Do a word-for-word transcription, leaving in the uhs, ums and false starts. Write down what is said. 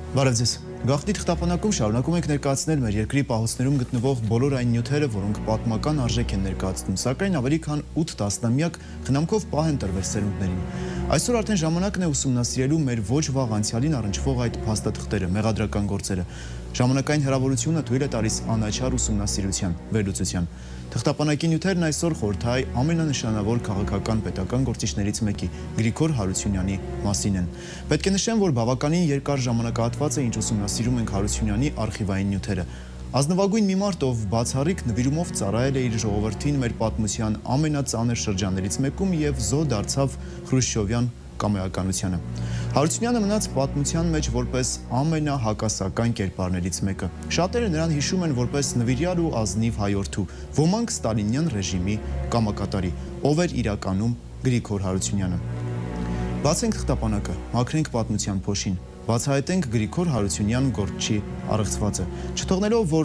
Բարև ձեզ։ Գաղտնի թղթապանակում շարունակում ենք ներկայացնել մեր երկրի պահոցներում գտնվող բոլոր այն նյութերը, որոնք պատմական արժեք են ներկայացնում, սակայն ավելի քան ութ տասնամյակ խնամքով պահ են տրվել սերունդներին։ Այսօր արդեն ժամանակն է ուսումնասիրելու մեր ոչ վաղ անցյալին առնչվող այդ փաստաթղթերը, մեղադրական գործերը։ Ժամանակային հեռավորությունը թույլ է տալիս անաչառ ուսումնասիրության, վերլուծության։ Թղթապանակի նյութերն այսօր խորհրդահայ ամենանշանավոր քաղաքական պետական գործիչներից մեկի Գրիգոր Հարությունյանի մասին են։ Պետք է նշեմ, որ բավականին երկար ժամանակահատված է, ինչ ուսումնասիրում ենք Հարությունյանի արխիվային նյութերը։ Ազնվագույն մի մարդ, ով բացառիկ նվիրումով ծառայել է իր ժողովրդին մեր պատմության ամենածանր շրջաններից մեկում եւ զոհ դարձավ Խրուշչովյան կամայականությանը։ Հարությունյանը մնաց պատմության մեջ որպես ամենահակասական կերպարներից մեկը։ Շատերը նրան հիշում են որպես նվիրյալ ու ազնիվ հայորդու, ոմանք ստալինյան ռեժիմի կամակատարի, ով էր իրականում Գրիգոր Հարությունյանը։ Բացենք թղթապանակը, մաքրենք պատմության փոշին, բացահայտենք Գրիգոր Հարությունյան գործչի առեղծվածը, չթողնելով, որ